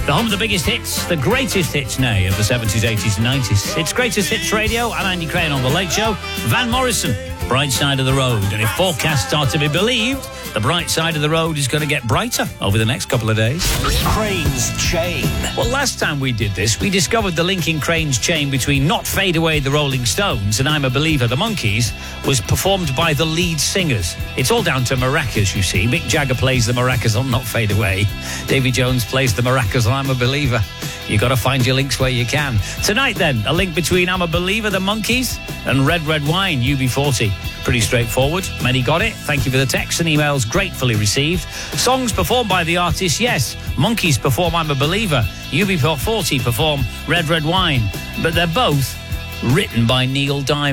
The home of the biggest hits, the greatest hits now of the 70s, 80s and 90s. It's Greatest Hits Radio. I'm Andy Crane on The Late Show. Van Morrison, Bright Side of the Road. And if forecasts are to be believed, the bright side of the road is going to get brighter over the next couple of days. Crane's Chain. Well, last time we did this, we discovered the link in Crane's Chain between Not Fade Away the Rolling Stones and I'm a Believer the Monkees was performed by the lead singers. It's all down to maracas, you see. Mick Jagger plays the maracas on Not Fade Away. Davy Jones plays the maracas on I'm a Believer. You got to find your links where you can. Tonight, then, a link between I'm a Believer the Monkees and Red Red Wine, UB40. Pretty straightforward. Many got it. Thank you for the texts and emails gratefully received. Songs performed by the artists, yes. Monkees perform I'm a Believer. UB40 perform Red Red Wine. But they're both written by Neil Diamond.